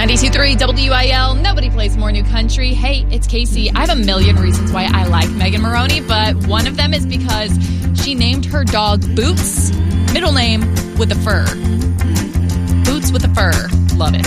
92.3 WIL. Nobody plays more new country. Hey, it's Casey. I have a million reasons why I like Megan Moroney, but one of them is because she named her dog Boots, middle name with a fur. Boots with a fur. Love it.